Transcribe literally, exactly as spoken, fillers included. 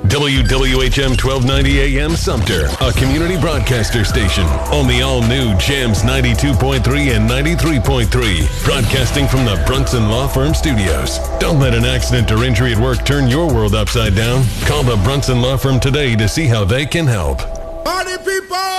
W W H M twelve ninety A M Sumter, a community broadcaster station on the all-new Jams ninety-two point three and ninety-three point three, broadcasting from the Brunson Law Firm Studios. Don't let an accident or injury at work turn your world upside down. Call the Brunson Law Firm today to see how they can help. Party people!